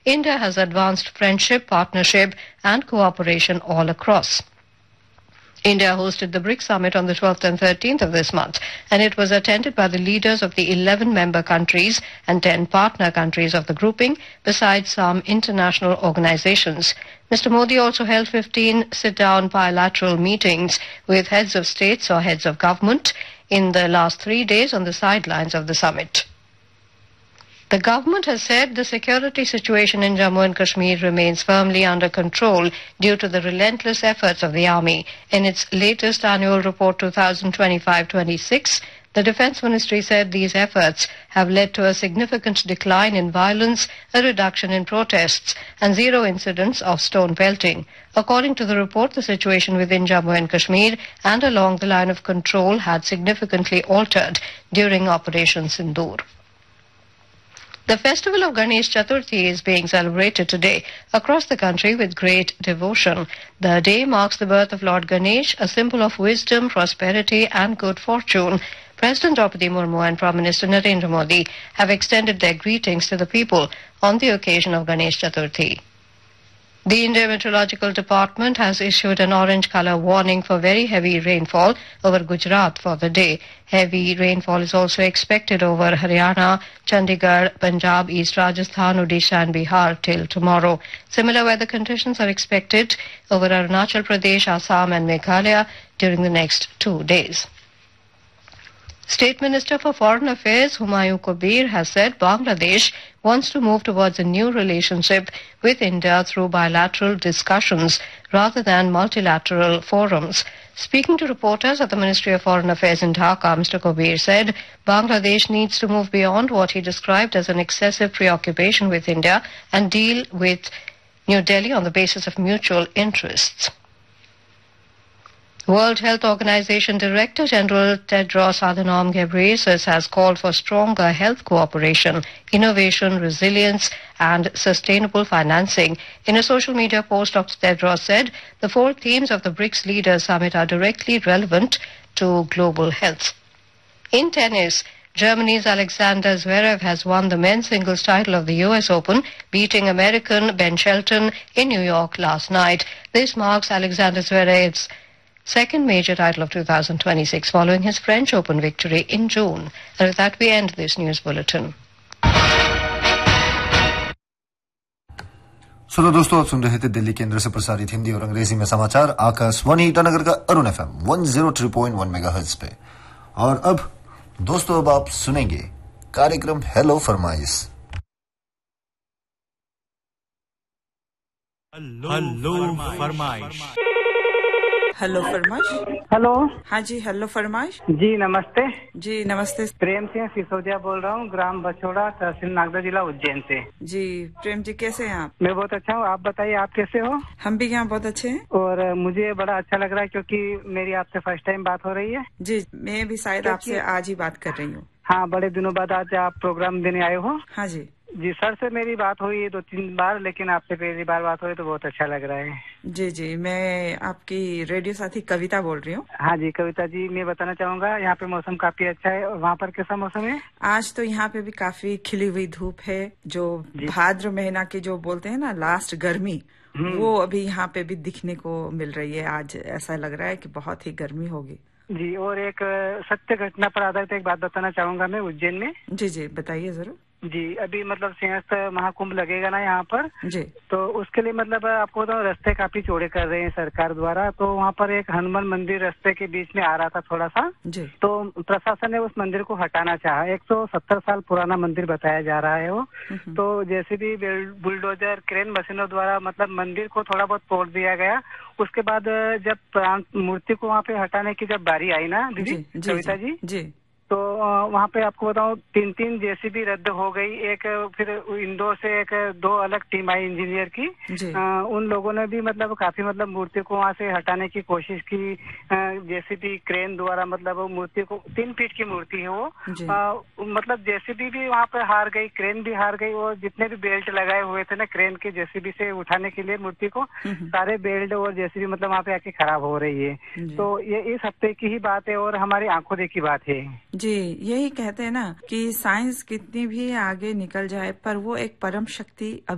India has advanced friendship, partnership, and cooperation all across. India hosted the BRICS summit on the 12th and 13th of this month, and it was attended by the leaders of the 11 member countries and 10 partner countries of the grouping, besides some international organizations. Mr. Modi also held 15 sit-down bilateral meetings with heads of states or heads of government in the last 3 days on the sidelines of the summit. The government has said the security situation in Jammu and Kashmir remains firmly under control due to the relentless efforts of the army. In its latest annual report 2025-26, the Defence Ministry said these efforts have led to a significant decline in violence, a reduction in protests, and zero incidents of stone pelting. According to the report, the situation within Jammu and Kashmir and along the line of control had significantly altered during Operation Sindoor. The festival of Ganesh Chaturthi is being celebrated today across the country with great devotion. The day marks the birth of Lord Ganesh, a symbol of wisdom, prosperity, and good fortune. President Draupadi Murmu and Prime Minister Narendra Modi have extended their greetings to the people on the occasion of Ganesh Chaturthi. The Indian Meteorological Department has issued an orange color warning for very heavy rainfall over Gujarat for the day. Heavy rainfall is also expected over Haryana, Chandigarh, Punjab, East Rajasthan, Odisha and Bihar till tomorrow. Similar weather conditions are expected over Arunachal Pradesh, Assam and Meghalaya during the next 2 days. State Minister for Foreign Affairs Humayun Kabir has said Bangladesh wants to move towards a new relationship with India through bilateral discussions rather than multilateral forums. Speaking to reporters at the Ministry of Foreign Affairs in Dhaka, Mr. Kabir said Bangladesh needs to move beyond what he described as an excessive preoccupation with India and deal with New Delhi on the basis of mutual interests. World Health Organization Director General Tedros Adhanom Ghebreyesus has called for stronger health cooperation, innovation, resilience, and sustainable financing. In a social media post, Dr. Tedros said the 4 themes of the BRICS Leaders Summit are directly relevant to global health. In tennis, Germany's Alexander Zverev has won the men's singles title of the US Open, beating American Ben Shelton in New York last night. This marks Alexander Zverev's second major title of 2026 following his French Open victory in June. And with that, we end this news bulletin. सुनो दोस्तों, आप सुन रहे थे दिल्ली केंद्र से प्रसारित हिंदी और अंग्रेजी में समाचार आकाशवाणी ईटानगर का अरुण एफएम 103.1 मेगाहर्ट्ज पे। और अब दोस्तों, अब आप सुनेंगे कार्यक्रम हेलो फरमाइश। हेलो फरमाइश। हेलो फरमाइश। हेलो। हाँ जी, हेलो फरमाइश। जी नमस्ते। जी नमस्ते। प्रेम सिंह सिसोदिया बोल रहा हूँ, ग्राम बछोड़ा, तहसील नागदा, जिला उज्जैन से। जी प्रेम जी, कैसे हैं आप? मैं बहुत अच्छा हूँ, आप बताइए आप कैसे हो? हम भी यहाँ बहुत अच्छे हैं। और मुझे बड़ा अच्छा लग रहा है क्योंकि मेरी आपसे फर्स्ट टाइम बात हो रही है। जी, मैं भी शायद आपसे आज ही बात कर रही हूँ। हाँ, बड़े दिनों बाद आज आप प्रोग्राम देने आए हो। हाँ जी। जी, सर से मेरी बात हुई है 2-3 बार, लेकिन आपसे पहली बार बात हुई तो बहुत अच्छा लग रहा है। जी जी, मैं आपकी रेडियो साथी कविता बोल रही हूँ। हाँ जी कविता जी, मैं बताना चाहूँगा यहाँ पे मौसम काफी अच्छा है। वहाँ पर कैसा मौसम है? आज तो यहाँ पे भी काफी खिली हुई धूप है। जो भाद्र महीना की जो बोलते हैं ना, लास्ट गर्मी, वो अभी यहाँ पे भी दिखने को मिल रही है। आज ऐसा लग रहा है कि बहुत ही गर्मी होगी। जी, और एक सत्य घटना पर आधारित एक बात बताना चाहूँगा मैं उज्जैन में। जी जी, बताइए जरूर। जी, अभी मतलब सिंहस्थ महाकुंभ लगेगा ना यहाँ पर जी, तो उसके लिए मतलब आपको तो रास्ते काफी चौड़े कर रहे हैं सरकार द्वारा। तो वहाँ पर एक हनुमान मंदिर रास्ते के बीच में आ रहा था थोड़ा सा जी। तो प्रशासन ने उस मंदिर को हटाना चाहा। 170 साल पुराना मंदिर बताया जा रहा है वो। तो जैसे भी बुलडोजर क्रेन मशीनों द्वारा मतलब मंदिर को थोड़ा बहुत तोड़ दिया गया। उसके बाद जब मूर्ति को वहाँ पे हटाने की जब बारी आई ना दीदी कविता जी, तो वहाँ पे आपको बताऊं 3 जेसीबी रद्द हो गई। एक फिर इंदौर से 2 अलग टीम आई इंजीनियर की। उन लोगों ने भी मतलब काफी मतलब मूर्ति को वहाँ से हटाने की कोशिश की। जेसीबी क्रेन द्वारा मतलब मूर्ति को 3 फीट की मूर्ति है वो। मतलब जेसीबी भी वहाँ पे हार गई, क्रेन भी हार गई। और जितने भी बेल्ट लगाए हुए थे ना क्रेन के जेसीबी से उठाने के लिए मूर्ति को, सारे बेल्ट और जेसीबी मतलब वहाँ पे आके खराब हो रही है। तो ये इस हफ्ते की ही बात है और हमारी आंखों देखी बात है। जी, यही कहते हैं ना कि साइंस कितनी भी आगे निकल जाए पर वो एक परम शक्ति